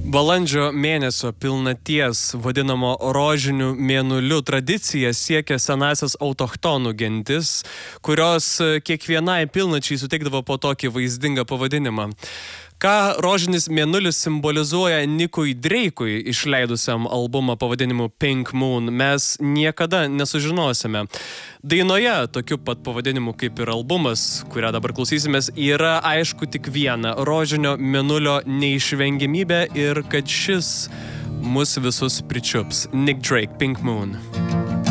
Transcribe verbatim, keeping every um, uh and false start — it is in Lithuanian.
Balandžio mėnesio pilnaties vadinamo rožiniu mėnuliu tradicija siekia senasias autochtonų gentis, kurios kiekvienai pilnačiai suteikdavo po tokį vaizdingą pavadinimą. Ką rožinis mėnulis simbolizuoja Nikui Dreikui išleidusiam albumą pavadinimu Pink Moon, mes niekada nesužinosime. Dainoje, tokiu pat pavadinimu kaip ir albumas, kurią dabar klausysimės, yra aišku tik viena – rožinio mėnulio neišvengiamybė ir kad šis mus visus pričiups. Nick Drake, Pink Moon.